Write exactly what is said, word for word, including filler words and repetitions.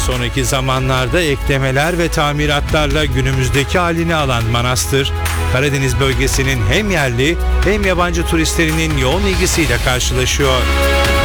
sonraki zamanlarda eklemeler ve tamiratlarla günümüzdeki halini alan manastır, Karadeniz bölgesinin hem yerli hem yabancı turistlerinin yoğun ilgisiyle karşılaşıyor.